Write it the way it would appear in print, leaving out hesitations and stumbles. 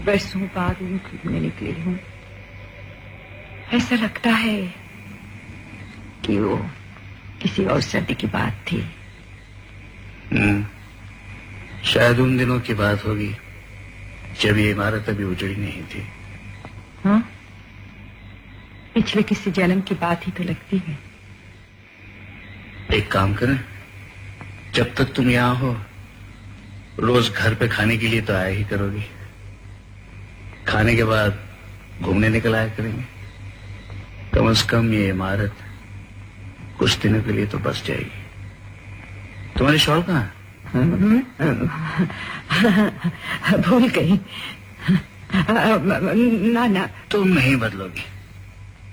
बरसों बाद ऊँट घूमने निकली हूँ। ऐसा लगता है कि वो किसी और सर्दी की बात थी। शायद उन दिनों की बात होगी जब ये इमारत अभी उजड़ी नहीं थी। हाँ, पिछले किसी जन्म की बात ही तो लगती है। एक काम करें, जब तक तुम यहाँ हो रोज घर पे खाने के लिए तो आया ही करोगी। खाने के बाद घूमने निकल आया करेंगे। कम से कम ये इमारत कुछ दिनों के लिए तो बस जाएगी। तुम्हारी शॉल कहाँ? भूल गई। ना तुम नहीं बदलोगी।